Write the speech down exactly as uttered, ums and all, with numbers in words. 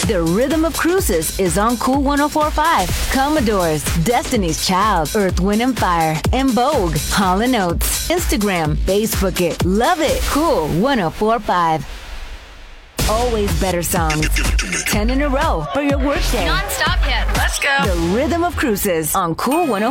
The Rhythm of Cruises is on Cool one oh four point five. Commodores, Destiny's Child, Earth, Wind and Fire, and Vogue, Hall and Oates. Instagram, Facebook it, love it. Cool one oh four point five. Always better songs. Ten in a row for your workday. Non-stop hit. Let's go. The Rhythm of Cruises on Cool one oh